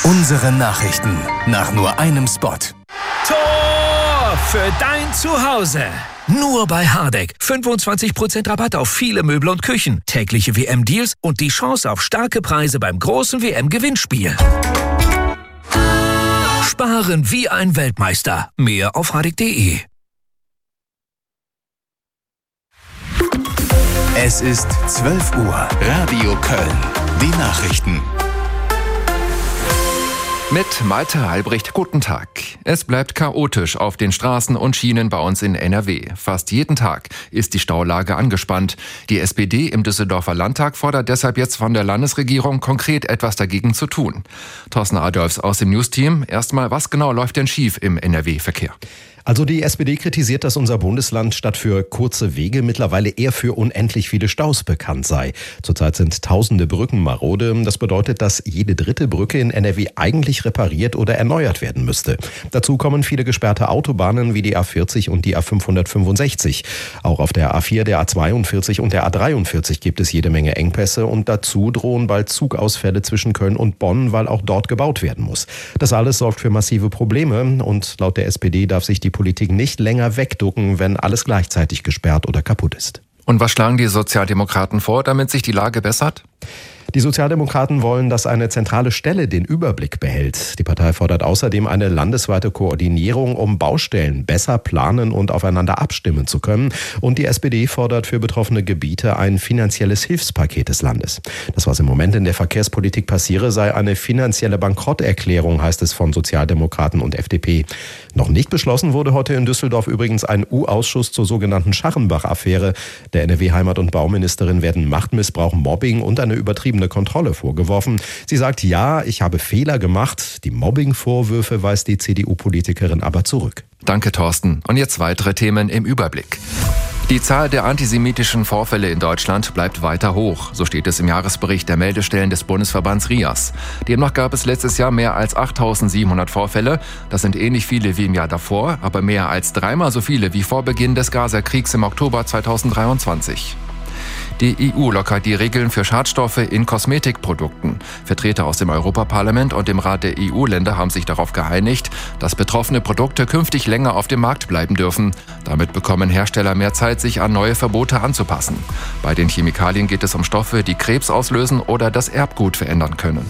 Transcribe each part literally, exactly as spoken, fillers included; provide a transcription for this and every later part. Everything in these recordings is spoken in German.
Unsere Nachrichten nach nur einem Spot. Tor für dein Zuhause. Nur bei Hardegg. fünfundzwanzig Prozent Rabatt auf viele Möbel und Küchen. Tägliche W M-Deals und die Chance auf starke Preise beim großen W M-Gewinnspiel. Sparen wie ein Weltmeister. Mehr auf hardegg punkt de. Es ist zwölf Uhr. Radio Köln. Die Nachrichten. Mit Malte Albrecht, guten Tag. Es bleibt chaotisch auf den Straßen und Schienen bei uns in N R W. Fast jeden Tag ist die Staulage angespannt. Die S P D im Düsseldorfer Landtag fordert deshalb jetzt von der Landesregierung konkret etwas dagegen zu tun. Thorsten Adolfs aus dem News-Team. Erstmal, was genau läuft denn schief im N R W-Verkehr? Also die S P D kritisiert, dass unser Bundesland statt für kurze Wege mittlerweile eher für unendlich viele Staus bekannt sei. Zurzeit sind tausende Brücken marode. Das bedeutet, dass jede dritte Brücke in N R W eigentlich repariert oder erneuert werden müsste. Dazu kommen viele gesperrte Autobahnen wie die A vierzig und die A fünfhundertfünfundsechzig. Auch auf der A vier, der A zweiundvierzig und der A dreiundvierzig gibt es jede Menge Engpässe und dazu drohen bald Zugausfälle zwischen Köln und Bonn, weil auch dort gebaut werden muss. Das alles sorgt für massive Probleme und laut der S P D darf sich die Politik nicht länger wegducken, wenn alles gleichzeitig gesperrt oder kaputt ist. Und was schlagen die Sozialdemokraten vor, damit sich die Lage bessert? Die Sozialdemokraten wollen, dass eine zentrale Stelle den Überblick behält. Die Partei fordert außerdem eine landesweite Koordinierung, um Baustellen besser planen und aufeinander abstimmen zu können. Und die S P D fordert für betroffene Gebiete ein finanzielles Hilfspaket des Landes. Das, was im Moment in der Verkehrspolitik passiere, sei eine finanzielle Bankrotterklärung, heißt es von Sozialdemokraten und F D P. Noch nicht beschlossen wurde heute in Düsseldorf übrigens ein U-Ausschuss zur sogenannten Scharrenbach-Affäre. Der N R W-Heimat- und Bauministerin werden Machtmissbrauch, Mobbing und eine übertriebene Kontrolle vorgeworfen. Sie sagt, ja, ich habe Fehler gemacht. Die Mobbing-Vorwürfe weist die C D U-Politikerin aber zurück. Danke, Thorsten. Und jetzt weitere Themen im Überblick. Die Zahl der antisemitischen Vorfälle in Deutschland bleibt weiter hoch. So steht es im Jahresbericht der Meldestellen des Bundesverbands R I A S. Demnach gab es letztes Jahr mehr als achttausendsiebenhundert Vorfälle. Das sind ähnlich viele wie im Jahr davor, aber mehr als dreimal so viele wie vor Beginn des Gaza-Kriegs im Oktober zweitausenddreiundzwanzig. Die E U lockert die Regeln für Schadstoffe in Kosmetikprodukten. Vertreter aus dem Europaparlament und dem Rat der E U-Länder haben sich darauf geeinigt, dass betroffene Produkte künftig länger auf dem Markt bleiben dürfen. Damit bekommen Hersteller mehr Zeit, sich an neue Verbote anzupassen. Bei den Chemikalien geht es um Stoffe, die Krebs auslösen oder das Erbgut verändern können.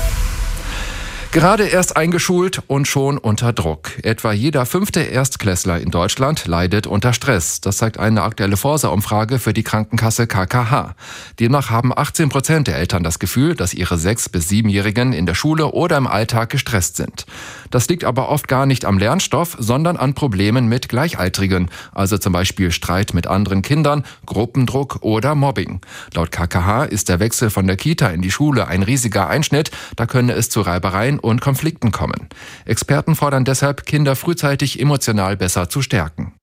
Gerade erst eingeschult und schon unter Druck. Etwa jeder fünfte Erstklässler in Deutschland leidet unter Stress. Das zeigt eine aktuelle Forsa-Umfrage für die Krankenkasse K K H. Demnach haben achtzehn Prozent der Eltern das Gefühl, dass ihre sechs- bis siebenjährigen in der Schule oder im Alltag gestresst sind. Das liegt aber oft gar nicht am Lernstoff, sondern an Problemen mit Gleichaltrigen, also zum Beispiel Streit mit anderen Kindern, Gruppendruck oder Mobbing. Laut K K H ist der Wechsel von der Kita in die Schule ein riesiger Einschnitt, da könne es zu Reibereien und Konflikten kommen. Experten fordern deshalb, Kinder frühzeitig emotional besser zu stärken.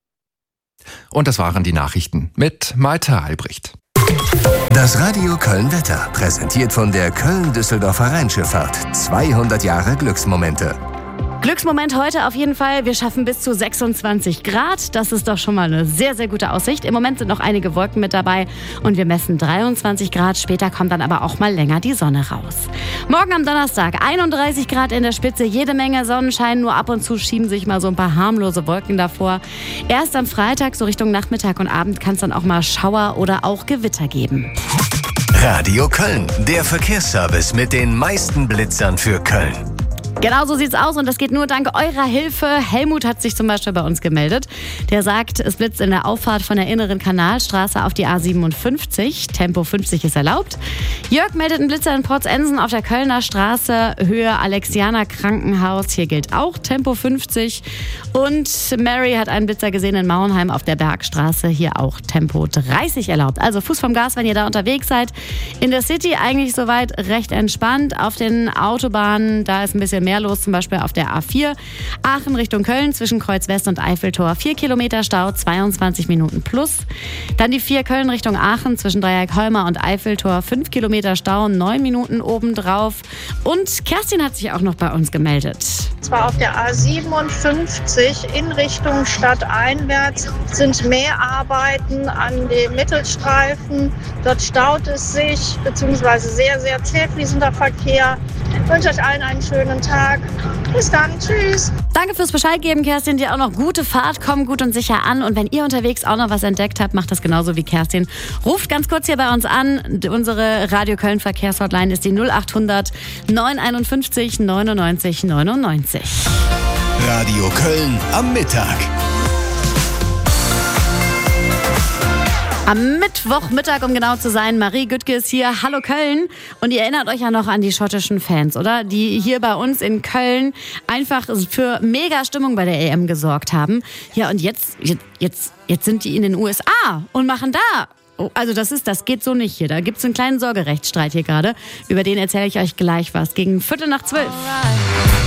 Und das waren die Nachrichten mit Malte Albrecht. Das Radio Köln Wetter, präsentiert von der Köln-Düsseldorfer Rheinschifffahrt. zweihundert Jahre Glücksmomente. Glücksmoment heute auf jeden Fall. Wir schaffen bis zu sechsundzwanzig Grad. Das ist doch schon mal eine sehr, sehr gute Aussicht. Im Moment sind noch einige Wolken mit dabei und wir messen dreiundzwanzig Grad. Später kommt dann aber auch mal länger die Sonne raus. Morgen am Donnerstag einunddreißig Grad in der Spitze, jede Menge Sonnenschein. Nur ab und zu schieben sich mal so ein paar harmlose Wolken davor. Erst am Freitag, so Richtung Nachmittag und Abend, kann es dann auch mal Schauer oder auch Gewitter geben. Radio Köln, der Verkehrsservice mit den meisten Blitzern für Köln. Genau so sieht's aus und das geht nur dank eurer Hilfe. Helmut hat sich zum Beispiel bei uns gemeldet. Der sagt, es blitzt in der Auffahrt von der inneren Kanalstraße auf die A siebenundfünfzig. Tempo fünfzig ist erlaubt. Jörg meldet einen Blitzer in Protzensen auf der Kölner Straße, Höhe Alexianer Krankenhaus. Hier gilt auch Tempo fünfzig. Und Mary hat einen Blitzer gesehen in Mauenheim auf der Bergstraße. Hier auch Tempo dreißig erlaubt. Also Fuß vom Gas, wenn ihr da unterwegs seid. In der City eigentlich soweit recht entspannt. Auf den Autobahnen, da ist ein bisschen mehr los, zum Beispiel auf der A vier. Aachen Richtung Köln zwischen Kreuz West und Eiffeltor. vier Kilometer Stau, zweiundzwanzig Minuten plus. Dann die vier Köln Richtung Aachen zwischen Dreieck-Holmer und Eiffeltor. fünf Kilometer Stau, neun Minuten obendrauf. Und Kerstin hat sich auch noch bei uns gemeldet. Zwar auf der A siebenundfünfzig in Richtung stadteinwärts sind mehr Arbeiten an dem Mittelstreifen. Dort staut es sich, beziehungsweise sehr, sehr zäh fließender Verkehr. Ich wünsche euch allen einen schönen Tag. Bis dann. Tschüss. Danke fürs Bescheid geben, Kerstin. Dir auch noch gute Fahrt. Komm gut und sicher an. Und wenn ihr unterwegs auch noch was entdeckt habt, macht das genauso wie Kerstin. Ruft ganz kurz hier bei uns an. Unsere Radio Köln Verkehrshotline ist die null acht hundert neunundeinundfünfzig neunundneunzig neunundneunzig. Radio Köln am Mittag. Am Mittwochmittag, um genau zu sein, Marie Güttke ist hier. Hallo Köln. Und ihr erinnert euch ja noch an die schottischen Fans, oder? Die hier bei uns in Köln einfach für mega Stimmung bei der E M gesorgt haben. Ja, und jetzt, jetzt, jetzt sind die in den U S A und machen da. Oh, also das ist, das geht so nicht hier. Da gibt es einen kleinen Sorgerechtsstreit hier gerade. Über den erzähle ich euch gleich was. Gegen Viertel nach zwölf.